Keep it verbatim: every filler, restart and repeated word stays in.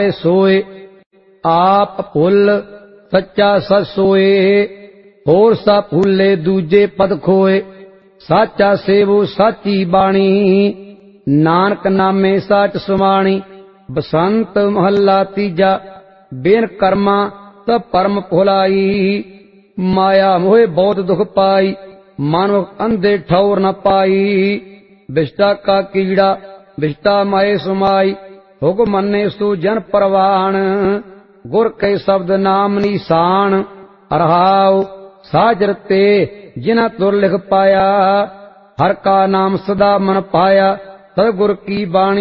सोए आप भुल सच्चा सच सोए होर सा भूले दूजे पद खोए साचा सेवो साची बाणी नानक नामे साच सुमाणी। बसंत महला तीजा बेन कर्मा तब परम भुलाई माया मोहे बहुत दुख पाई मानो अंधे ठौर न पाई। विष्टा का कीड़ा विष्टा माए सुमाई हुक्म मन्ने सो जन परवान गुर के शब्द नाम निशान। अरहाव साजर ते जिना तुर लिख पाया हर का नाम सदा मन पाया सतगुर की बाणी